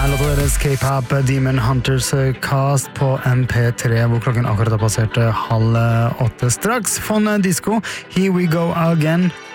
låta deres K-pop Demon Hunters Cast på MP3, hvor klokken akkurat har passert 7:30. Straks Fon Disco, Here We Go Again.